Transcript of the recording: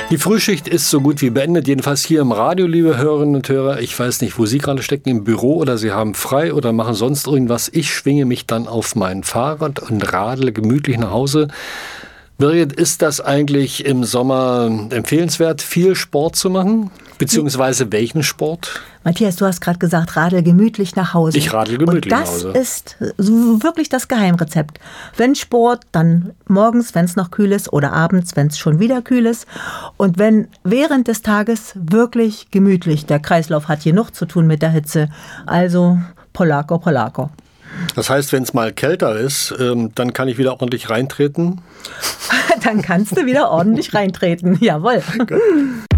Die Frühschicht ist so gut wie beendet, jedenfalls hier im Radio, liebe Hörerinnen und Hörer. Ich weiß nicht, wo Sie gerade stecken, im Büro oder Sie haben frei oder machen sonst irgendwas. Ich schwinge mich dann auf mein Fahrrad und radle gemütlich nach Hause. Birgit, ist das eigentlich im Sommer empfehlenswert, viel Sport zu machen? Beziehungsweise welchen Sport? Matthias, du hast gerade gesagt, radel gemütlich nach Hause. Ich radel gemütlich nach Hause. Und das ist wirklich das Geheimrezept. Wenn Sport, dann morgens, wenn es noch kühl ist, oder abends, wenn es schon wieder kühl ist. Und wenn während des Tages wirklich gemütlich. Der Kreislauf hat genug zu tun mit der Hitze. Also Polako, Polako. Das heißt, wenn es mal kälter ist, dann kann ich wieder ordentlich reintreten? Dann kannst du wieder ordentlich reintreten, jawohl.